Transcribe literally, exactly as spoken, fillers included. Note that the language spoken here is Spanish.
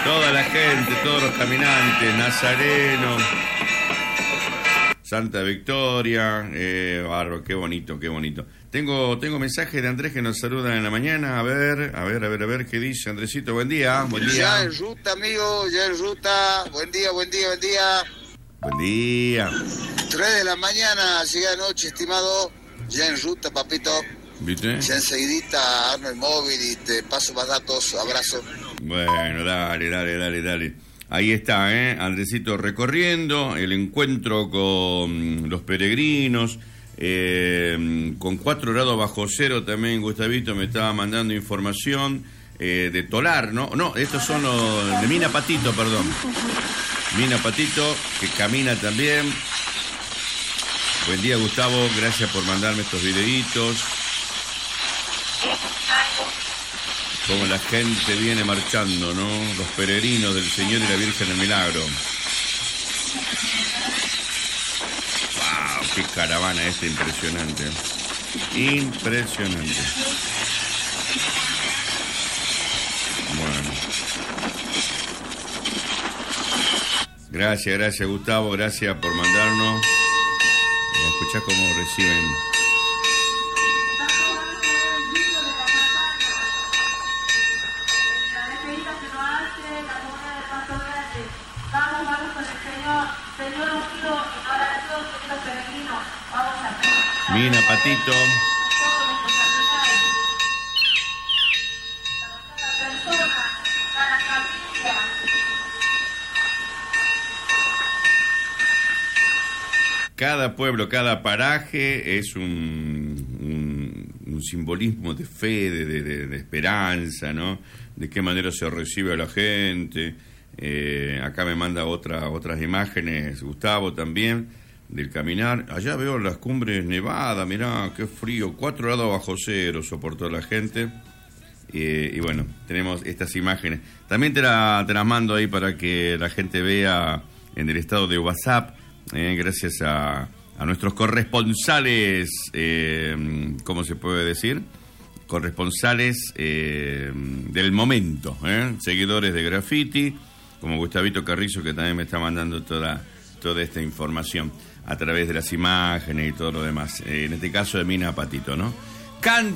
Toda la gente, todos los caminantes, Nazareno, Santa Victoria, eh, barro, qué bonito, qué bonito. Tengo, tengo mensajes de Andrés que nos saluda en la mañana. A ver, a ver, a ver, a ver qué dice Andresito. Buen día, buen día. Ya en ruta, amigo, ya en ruta. Buen día, buen día, buen día. Buen día. Tres de la mañana, llega de noche, estimado. Ya en ruta, papito. ¿Viste? Ya enseguidita armo el móvil y te paso más datos. Abrazo. Bueno, dale, dale, dale, dale. Ahí está, ¿eh? Andresito recorriendo el encuentro con los peregrinos, eh, con cuatro grados bajo cero también. Gustavito me estaba mandando información eh, de Tolar, ¿no? No, estos son los de Mina Patito, perdón. Mina Patito, que camina también. Buen día, Gustavo, gracias por mandarme estos videitos. Como la gente viene marchando, ¿no? Los peregrinos del Señor y la Virgen del Milagro. ¡Wow! ¡Qué caravana esta impresionante! Impresionante. Bueno. Gracias, gracias, Gustavo. Gracias por mandarnos. Escuchá cómo reciben. Mina Patito. Cada pueblo, cada paraje es un, un, un simbolismo de fe, de, de, de esperanza, ¿no? De qué manera se recibe a la gente. Eh, acá me manda otra, otras imágenes, Gustavo, también, del caminar. Allá veo las cumbres nevadas, mirá, qué frío, cuatro grados bajo cero soportó la gente. Eh, y bueno, tenemos estas imágenes. También te, la, te las mando ahí para que la gente vea en el estado de WhatsApp, eh, gracias a, a nuestros corresponsales, eh, ¿cómo se puede decir? Corresponsales eh, del momento, eh, seguidores de Graffiti, como Gustavito Carrizo, que también me está mandando toda, toda esta información a través de las imágenes y todo lo demás. Eh, en este caso de Mina Patito, ¿no? Can